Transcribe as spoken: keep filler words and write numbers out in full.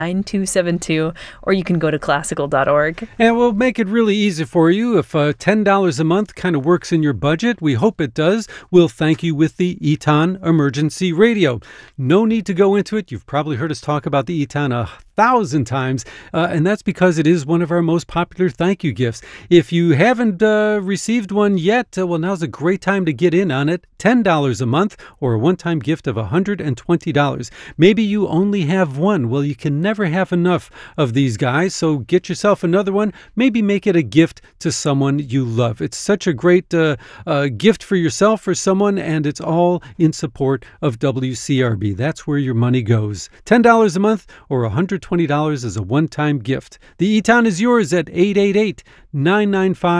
nine two seven two, or you can go to classical dot org. And we'll make it really easy for you. If uh, ten dollars a month kind of works in your budget, we hope it does, we'll thank you with the Eton Emergency Radio. No need to go into it. You've probably heard us talk about the Eton a thousand times, uh, and that's because it is one of our most popular thank you gifts. If you haven't uh, received one yet, uh, well, now's a great time to get in on it. ten dollars a month or a one-time gift of one hundred twenty dollars. Maybe you only have one. Well, you can never have enough of these guys, so get yourself another one. Maybe make it a gift to someone you love. It's such a great uh, uh, gift for yourself, for someone, and it's all in support of W C R B. That's where your money goes. ten dollars a month or one hundred twenty dollars as a one-time gift. The E-Town is yours at eight eight eight, nine nine five